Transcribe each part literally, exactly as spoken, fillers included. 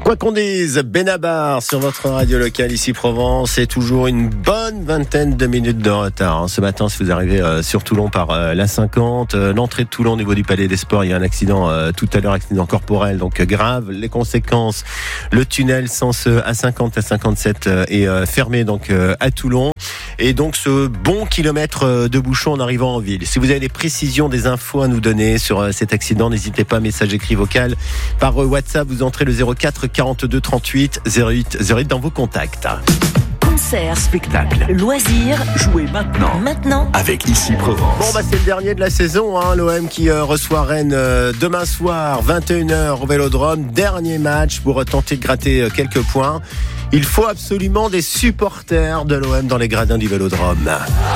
Quoi qu'on dise, Benabar sur votre radio locale ici Provence, c'est toujours une bonne vingtaine de minutes de retard. Ce matin, si vous arrivez sur Toulon par l'A cinquante, l'entrée de Toulon au niveau du Palais des Sports, il y a un accident tout à l'heure, accident corporel, donc grave. Les conséquences, le tunnel sens A cinquante, A cinquante-sept est fermé donc à Toulon. Et donc ce bon kilomètre de bouchon en arrivant en ville. Si vous avez des précisions, des infos à nous donner sur cet accident, n'hésitez pas, message écrit vocal par WhatsApp, vous entrez le zéro quatre quarante-deux trente-huit zéro huit zéro huit dans vos contacts. Concert, spectacle, loisirs, jouez maintenant. Maintenant avec Ici Provence. Bon bah c'est le dernier de la saison, hein, l'O M qui euh, reçoit Rennes euh, demain soir, vingt et une heures au Vélodrome. Dernier match pour tenter de gratter euh, quelques points. Il faut absolument des supporters de l'O M dans les gradins du Vélodrome.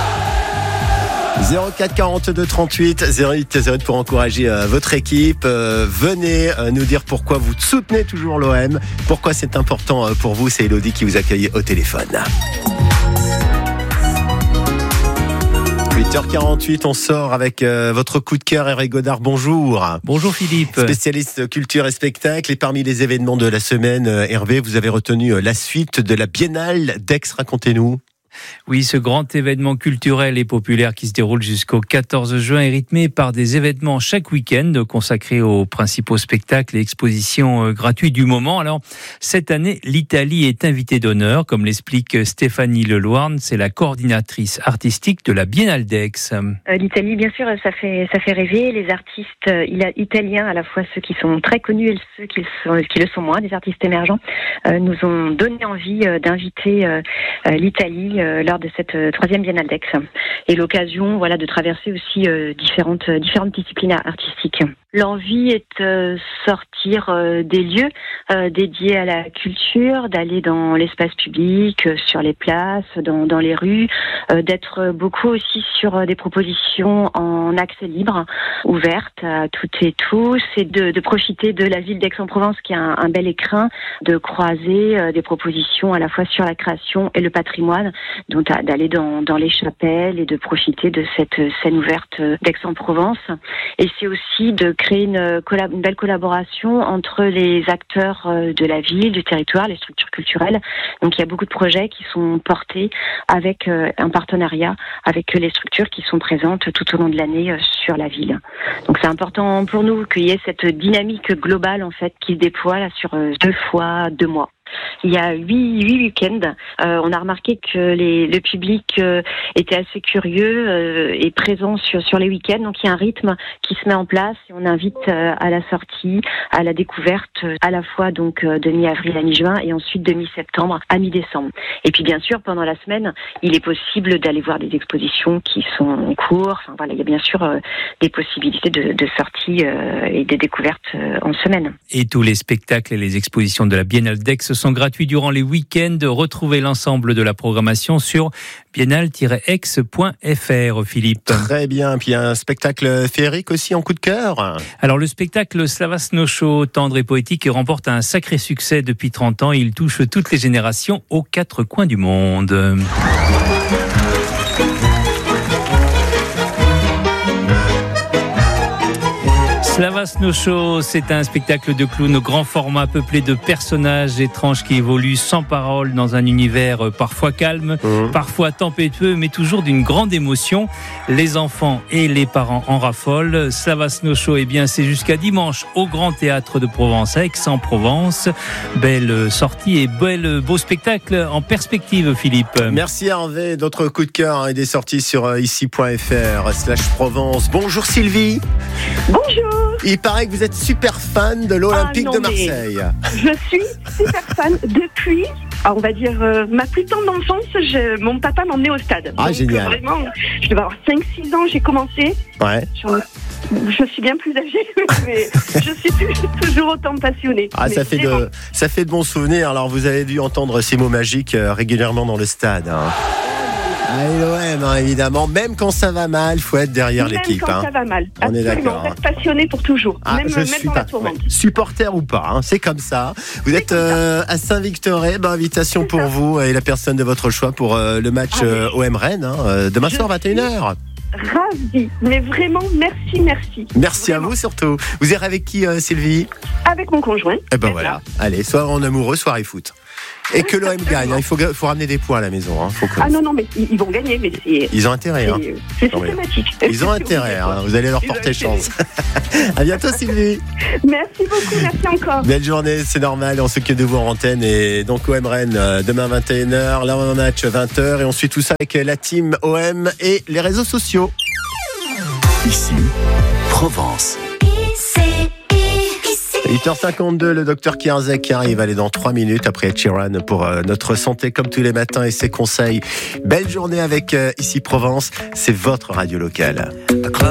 zéro quatre quarante-deux trente-huit zéro huit zéro huit pour encourager euh, votre équipe. Euh, venez euh, nous dire pourquoi vous soutenez toujours l'O M, pourquoi c'est important euh, pour vous. C'est Elodie qui vous accueille au téléphone. huit heures quarante-huit, on sort avec euh, votre coup de cœur. Hervé Godard, bonjour. Bonjour Philippe. Spécialiste culture et spectacle. Et parmi les événements de la semaine, euh, Hervé, vous avez retenu euh, la suite de la Biennale d'Aix. Racontez-nous. Oui, ce grand événement culturel et populaire qui se déroule jusqu'au quatorze juin est rythmé par des événements chaque week-end consacrés aux principaux spectacles et expositions gratuits du moment. Alors, cette année, l'Italie est invitée d'honneur, comme l'explique Stéphanie Leloirne, c'est la coordinatrice artistique de la Biennale d'Aix. L'Italie, bien sûr, ça fait, ça fait rêver. Les artistes italiens, à la fois ceux qui sont très connus et ceux qui, sont, qui le sont moins, des artistes émergents, nous ont donné envie d'inviter l'Italie lors de cette troisième Biennale d'Aix. Et l'occasion, voilà, de traverser aussi euh, différentes, différentes disciplines artistiques. L'envie est de euh, sortir euh, des lieux euh, dédiés à la culture, d'aller dans l'espace public, euh, sur les places, dans, dans les rues, euh, d'être beaucoup aussi sur euh, des propositions en accès libre, ouvertes à toutes et tous, et de, de profiter de la ville d'Aix-en-Provence qui a un, un bel écrin, de croiser euh, des propositions à la fois sur la création et le patrimoine, donc d'aller dans, dans les chapelles et de profiter de cette scène ouverte d'Aix-en-Provence. Et c'est aussi de créer une, collab- une belle collaboration entre les acteurs de la ville, du territoire, les structures culturelles. Donc il y a beaucoup de projets qui sont portés avec un partenariat avec les structures qui sont présentes tout au long de l'année sur la ville. Donc c'est important pour nous qu'il y ait cette dynamique globale en fait qui se déploie là, sur deux fois deux mois. Il y a huit, huit week-ends. Euh, on a remarqué que les, le public euh, était assez curieux euh, et présent sur, sur les week-ends. Donc il y a un rythme qui se met en place et on invite euh, à la sortie, à la découverte, euh, à la fois donc euh, de mi-avril à mi-juin et ensuite de mi-septembre à mi-décembre. Et puis bien sûr, pendant la semaine, il est possible d'aller voir des expositions qui sont en cours. Enfin voilà, il y a bien sûr euh, des possibilités de, de sortie euh, et de découvertes euh, en semaine. Et tous les spectacles et les expositions de la Biennale d'Aix sont gratuits durant les week-ends. Retrouvez l'ensemble de la programmation sur biennale tiret aix point f r, Philippe. Très bien. Puis il y a un spectacle féerique aussi en coup de cœur. Alors le spectacle Slavas Nocho, tendre et poétique, remporte un sacré succès depuis trente ans. Il touche toutes les générations aux quatre coins du monde. Slavas Nocho, c'est un spectacle de clown grand format peuplé de personnages étranges qui évoluent sans parole dans un univers parfois calme, mmh. parfois tempétueux, mais toujours d'une grande émotion. Les enfants et les parents en raffolent. Slavas Nocho, eh bien, c'est jusqu'à dimanche au Grand Théâtre de Provence à Aix-en-Provence. Belle sortie et bel, beau spectacle en perspective, Philippe. Merci Hervé. D'autres coups de cœur hein, et des sorties sur ici point f r slash Provence. Bonjour Sylvie. Bonjour. Il paraît que vous êtes super fan de l'Olympique ah, non, de Marseille. Je suis super fan depuis, on va dire, euh, ma plus tendre enfance. Je, mon papa m'emmenait au stade. Ah, donc, génial. Euh, vraiment, je devais avoir cinq six ans, j'ai commencé. Ouais. Sur, je suis bien plus âgée, mais je suis toujours autant passionnée. Ah, mais ça fait, de, ça fait de bons souvenirs. Alors, vous avez dû entendre ces mots magiques euh, régulièrement dans le stade. Hein. Ah, l'O M, hein, évidemment. Même quand ça va mal, il faut être derrière même l'équipe. Même quand hein. ça va mal. On Absolument. est d'accord. Reste passionné pour toujours. Ah, même je même suis dans pas la tourmente. ouais. Supporter ou pas, hein, c'est comme ça. Vous c'est êtes euh, à Saint-Victoré. Ben, invitation c'est pour ça. Vous et la personne de votre choix pour euh, le match ah, euh, O M Rennes. Hein, demain je soir, vingt et une heures. ravie. Mais vraiment, merci, merci. Merci vraiment. à vous surtout. Vous irez avec qui, euh, Sylvie? Avec mon conjoint. Eh ben voilà. Allez, soit en amoureux, soirée foot. Et que l'O M gagne. hein. Il faut, faut ramener des points à la maison. Hein. Faut que... Ah non, non, mais ils, ils vont gagner, mais c'est... Ils ont intérêt. Hein. C'est, c'est systématique. Ils ont intérêt. Hein. Vous allez leur porter chance. À bientôt, Sylvie. Merci beaucoup, merci encore. Belle journée, c'est normal. On s'occupe de vous en antenne. Et donc, O M Rennes, euh, demain vingt et une heures. Là, on a un match vingt heures. Et on suit tout ça avec la team O M et les réseaux sociaux. Ici, Provence. huit heures cinquante-deux, le docteur Kierzek qui arrive. Allez, dans trois minutes après Ed Sheeran pour euh, notre santé comme tous les matins et ses conseils. Belle journée avec euh, Ici Provence. C'est votre radio locale.